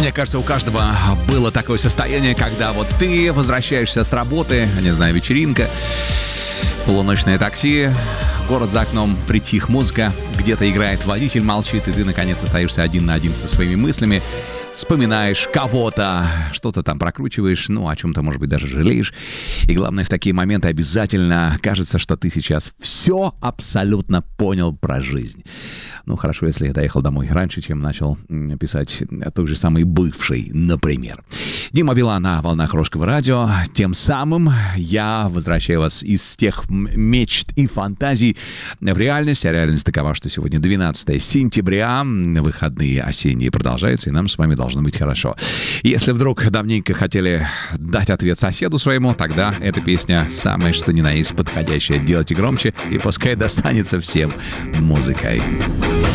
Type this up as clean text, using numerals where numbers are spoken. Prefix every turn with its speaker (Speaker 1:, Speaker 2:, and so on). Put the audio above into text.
Speaker 1: Мне кажется, у каждого было такое состояние, когда вот ты возвращаешься с работы, не знаю, вечеринка, полуночное такси, город за окном, притих музыка, где-то играет водитель, молчит, и ты, наконец, остаешься один на один со своими мыслями, вспоминаешь кого-то, что-то там прокручиваешь, ну, о чем-то, может быть, даже жалеешь. И главное, в такие моменты обязательно кажется, что ты сейчас все абсолютно понял про жизнь. Ну, хорошо, если я доехал домой раньше, чем начал писать той же самый бывший, например. Дима Билан на волнах Русского радио. Тем самым я возвращаю вас из тех мечт и фантазий в реальность. А реальность такова, что сегодня 12 сентября, выходные осенние продолжаются, и нам с вами должно быть хорошо. Если вдруг давненько хотели дать ответ соседу своему, тогда эта песня самая что ни на есть подходящая. Делайте громче, и пускай достанется всем музыкой.